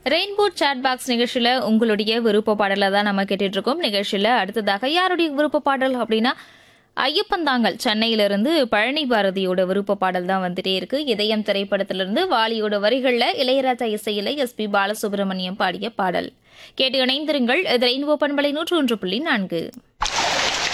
Rainbow chat box நிகழ்ச்சியில உங்களுடைய விருப்ப பாடலை தான் நம்ம கேட்டுட்டு இருக்கோம். நிகழ்ச்சியில அடுத்ததாக யாருடைய விருப்ப பாடல் அப்படின்னா ஐயப்பந்தாங்கல் சென்னையிலிருந்து பழனி பாரதியோட விருப்ப பாடல் தான் வந்துட்டே இருக்கு. இதயம் திரைப்படத்திலிருந்து வாலியோட வரிகள்ல இளையராஜா இசையில எஸ்பி பாலசுப்ரமணியம் பாடிய பாடல் கேட்டு இணைந்திருங்கள். இது ரெயின்போ பண்பலை 101.4.